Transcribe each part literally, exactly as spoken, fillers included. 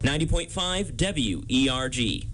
ninety point five W E R G.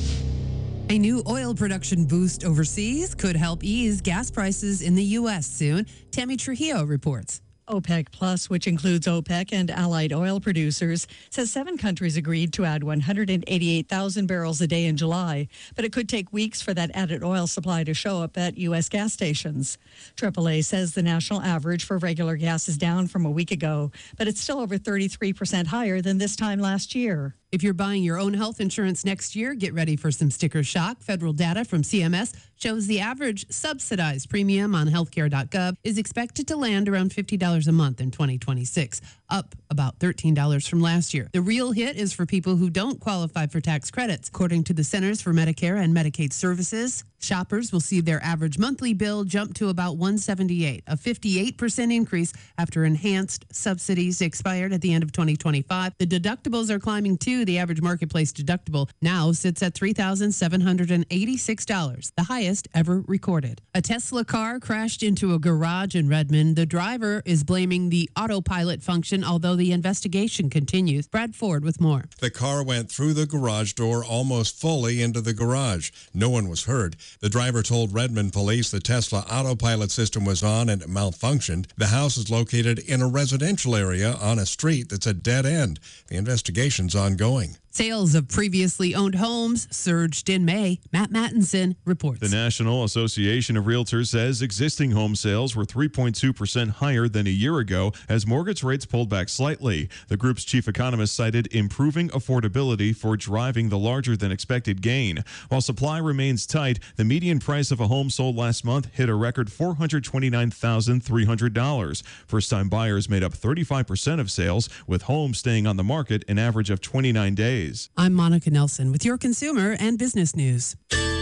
A new oil production boost overseas could help ease gas prices in the U S soon. Tammy Trujillo reports. OPEC Plus, which includes OPEC and allied oil producers, says seven countries agreed to add one hundred eighty-eight thousand barrels a day in July, but it could take weeks for that added oil supply to show up at U S gas stations. triple A says the national average for regular gas is down from a week ago, but it's still over thirty-three percent higher than this time last year. If you're buying your own health insurance next year, get ready for some sticker shock. Federal data from C M S shows the average subsidized premium on healthcare dot gov is expected to land around fifty dollars a month in twenty twenty-six, up about thirteen dollars from last year. The real hit is for people who don't qualify for tax credits. According to the Centers for Medicare and Medicaid Services, shoppers will see their average monthly bill jump to about one hundred seventy-eight dollars, a fifty-eight percent increase after enhanced subsidies expired at the end of twenty twenty-five. The deductibles are climbing too. The average marketplace deductible now sits at three thousand seven hundred eighty-six dollars, the highest ever recorded. A Tesla car crashed into a garage in Redmond. The driver is blaming the autopilot function, although the investigation continues. Brad Ford with more. The car went through the garage door almost fully into the garage. No one was hurt. The driver told Redmond police the Tesla autopilot system was on and it malfunctioned. The house is located in a residential area on a street that's a dead end. The investigation's ongoing. Sales of previously owned homes surged in May. Matt Mattinson reports. The National Association of Realtors says existing home sales were three point two percent higher than a year ago as mortgage rates pulled back slightly. The group's chief economist cited improving affordability for driving the larger than expected gain. While supply remains tight, the median price of a home sold last month hit a record four hundred twenty-nine thousand three hundred dollars. First-time buyers made up thirty-five percent of sales, with homes staying on the market an average of twenty-nine days. I'm Monica Nelson with your consumer and business news.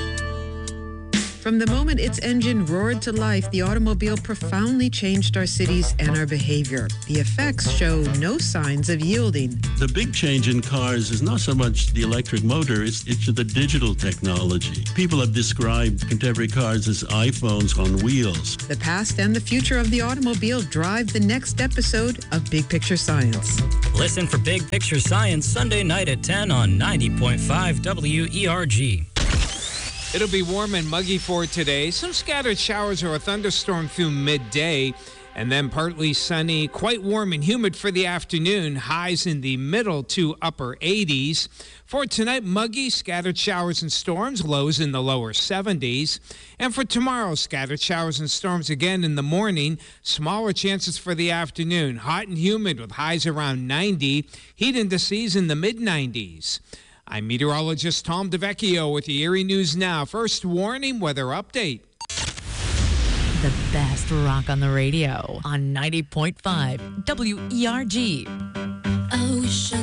From the moment its engine roared to life, the automobile profoundly changed our cities and our behavior. The effects show no signs of yielding. The big change in cars is not so much the electric motor, it's, it's the digital technology. People have described contemporary cars as iPhones on wheels. The past and the future of the automobile drive the next episode of Big Picture Science. Listen for Big Picture Science Sunday night at ten on ninety point five W E R G. It'll be warm and muggy for today. Some scattered showers or a thunderstorm through midday, and then partly sunny, quite warm and humid for the afternoon. Highs in the middle to upper eighties. For tonight, muggy, scattered showers and storms, lows in the lower seventies. And for tomorrow, scattered showers and storms again in the morning, smaller chances for the afternoon. Hot and humid with highs around ninety. Heat indices in the mid nineties. I'm meteorologist Tom DeVecchio with the Erie News Now. First warning, weather update. The best rock on the radio on ninety point five W E R G. I wish I